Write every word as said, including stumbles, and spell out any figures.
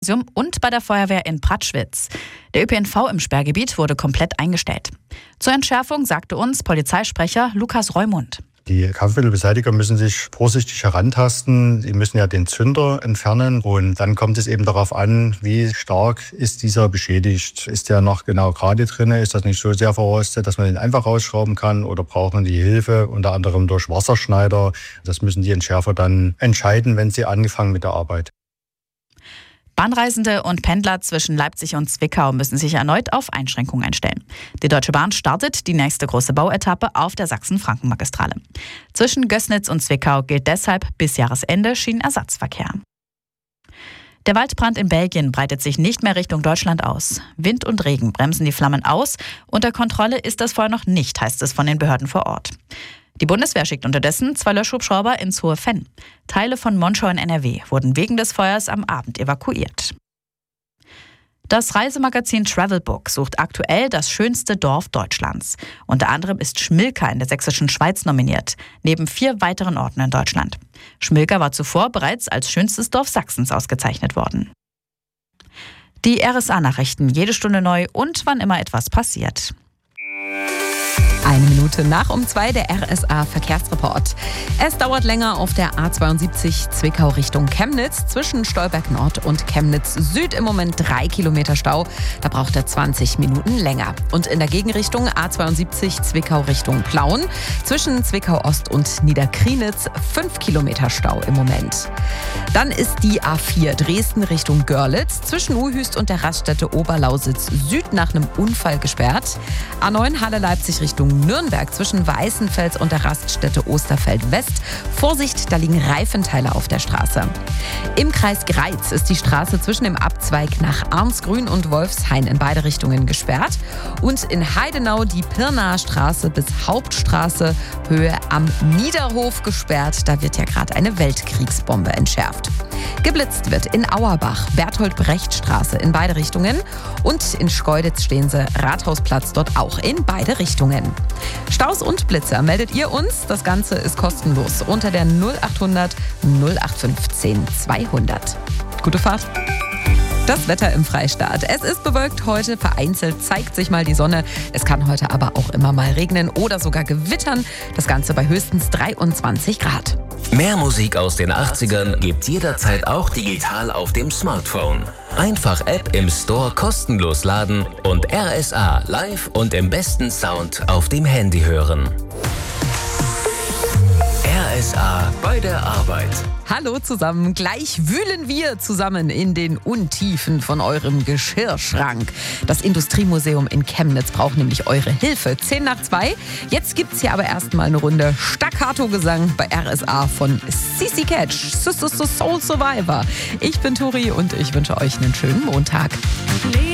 und bei der Feuerwehr in Pratschwitz. Der Ö P N V im Sperrgebiet wurde komplett eingestellt. Zur Entschärfung sagte uns Polizeisprecher Lukas Reumund. Die Kampfmittelbeseitiger müssen sich vorsichtig herantasten. Sie müssen ja den Zünder entfernen und dann kommt es eben darauf an, wie stark ist dieser beschädigt. Ist der noch genau gerade drin? Ist das nicht so sehr verrostet, dass man den einfach rausschrauben kann oder brauchen die Hilfe unter anderem durch Wasserschneider? Das müssen die Entschärfer dann entscheiden, wenn sie angefangen mit der Arbeit. Bahnreisende und Pendler zwischen Leipzig und Zwickau müssen sich erneut auf Einschränkungen einstellen. Die Deutsche Bahn startet die nächste große Bauetappe auf der Sachsen-Franken-Magistrale. Zwischen Gößnitz und Zwickau gilt deshalb bis Jahresende Schienenersatzverkehr. Der Waldbrand in Belgien breitet sich nicht mehr Richtung Deutschland aus. Wind und Regen bremsen die Flammen aus. Unter Kontrolle ist das Feuer noch nicht, heißt es von den Behörden vor Ort. Die Bundeswehr schickt unterdessen zwei Löschhubschrauber ins Hohe Venn. Teile von Monschau in N R W wurden wegen des Feuers am Abend evakuiert. Das Reisemagazin Travelbook sucht aktuell das schönste Dorf Deutschlands. Unter anderem ist Schmilka in der sächsischen Schweiz nominiert, neben vier weiteren Orten in Deutschland. Schmilka war zuvor bereits als schönstes Dorf Sachsens ausgezeichnet worden. Die R S A-Nachrichten jede Stunde neu und wann immer etwas passiert. Eine Minute nach um zwei der R S A-Verkehrsreport. Es dauert länger auf der A zweiundsiebzig Zwickau Richtung Chemnitz. Zwischen Stolberg Nord und Chemnitz Süd im Moment drei Kilometer Stau. Da braucht er zwanzig Minuten länger. Und in der Gegenrichtung A zweiundsiebzig Zwickau Richtung Plauen. Zwischen Zwickau Ost und Niederkrienitz fünf Kilometer Stau im Moment. Dann ist die A vier Dresden Richtung Görlitz. Zwischen Uhüst und der Raststätte Oberlausitz Süd nach einem Unfall gesperrt. A neun Halle Leipzig Richtung Nürnberg zwischen Weißenfels und der Raststätte Osterfeld West. Vorsicht, da liegen Reifenteile auf der Straße. Im Kreis Greiz ist die Straße zwischen dem Abzweig nach Arnsgrün und Wolfshain in beide Richtungen gesperrt. Und in Heidenau die Pirnaer Straße bis Hauptstraße Höhe am Niederhof gesperrt. Da wird ja gerade eine Weltkriegsbombe entschärft. Geblitzt wird in Auerbach, Bertolt-Brecht-Straße in beide Richtungen. Und in Schkeuditz stehen sie, Rathausplatz dort auch in beide Richtungen. Staus und Blitzer meldet ihr uns. Das Ganze ist kostenlos unter der null achthundert null acht fünfzehn zweihundert. Gute Fahrt. Das Wetter im Freistaat. Es ist bewölkt heute, vereinzelt zeigt sich mal die Sonne. Es kann heute aber auch immer mal regnen oder sogar gewittern. Das Ganze bei höchstens dreiundzwanzig Grad. Mehr Musik aus den achtzigern gibt's jederzeit auch digital auf dem Smartphone. Einfach App im Store kostenlos laden und R S A live und im besten Sound auf dem Handy hören. R S A bei der Arbeit. Hallo zusammen, gleich wühlen wir zusammen in den Untiefen von eurem Geschirrschrank. Das Industriemuseum in Chemnitz braucht nämlich eure Hilfe. Zehn nach zwei. Jetzt gibt's hier aber erstmal eine Runde Staccato-Gesang bei R S A von C C Catch, Soul Survivor. Ich bin Turi und ich wünsche euch einen schönen Montag.